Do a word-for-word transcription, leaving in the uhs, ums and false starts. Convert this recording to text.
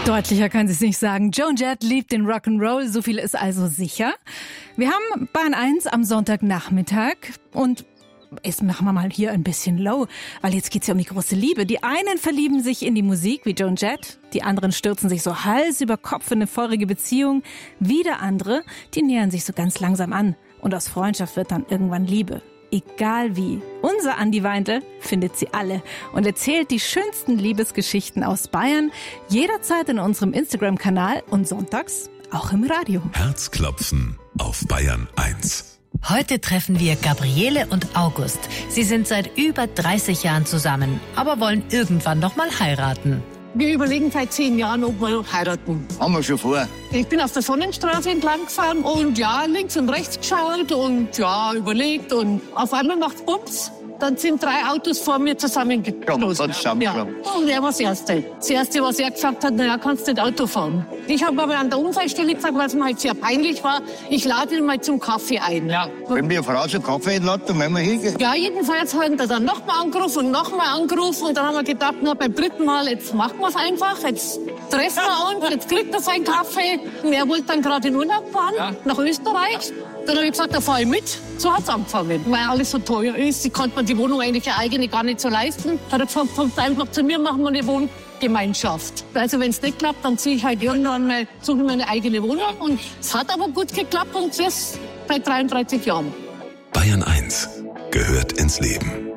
Deutlicher kann sie es nicht sagen. Joan Jett liebt den Rock'n'Roll, so viel ist also sicher. Wir haben Bayern eins am Sonntagnachmittag und jetzt machen wir mal hier ein bisschen low, weil jetzt geht's ja um die große Liebe. Die einen verlieben sich in die Musik wie Joan Jett, die anderen stürzen sich so Hals über Kopf in eine feurige Beziehung. Wieder andere, die nähern sich so ganz langsam an und aus Freundschaft wird dann irgendwann Liebe. Egal wie. Unser Andi Weindl findet sie alle und erzählt die schönsten Liebesgeschichten aus Bayern, jederzeit in unserem Instagram-Kanal und sonntags auch im Radio. Herzklopfen auf Bayern eins. Heute treffen wir Gabriele und August. Sie sind seit über dreißig Jahren zusammen, aber wollen irgendwann noch mal heiraten. Wir überlegen seit zehn Jahren, ob wir heiraten. Haben wir schon vor. Ich bin auf der Sonnenstraße entlang gefahren und ja, links und rechts geschaut und ja, überlegt und auf einmal macht's Bums. Dann sind drei Autos vor mir zusammengestoßen. Ja, ja. Und er war das Erste. Das Erste, was er gesagt hat, naja, kannst nicht Auto fahren. Ich habe aber an der Unfallstelle gesagt, weil es mir halt sehr peinlich war, ich lade ihn mal zum Kaffee ein. Ja. Wenn wir eine Frau zum Kaffee einladen, dann werden wir hingehen. Ja, jedenfalls haben wir dann nochmal angerufen und nochmal angerufen und dann haben wir gedacht, na, beim dritten Mal, jetzt machen wir es einfach, jetzt treffen wir uns, jetzt kriegt er seinen Kaffee. Und er wollte dann gerade in Urlaub fahren, ja, nach Österreich. Dann habe ich gesagt, da fahre ich mit. So hat es angefangen. Weil alles so teuer ist, ich konnte mir die Wohnung eigentlich eine eigene gar nicht so leisten. Hat er gesagt, kommt einfach zu mir, machen wir eine Wohngemeinschaft. Also wenn es nicht klappt, dann ziehe ich halt irgendwann mal, suche mir eine eigene Wohnung. Und es hat aber gut geklappt und das seit dreiunddreißig Jahren. Bayern eins gehört ins Leben.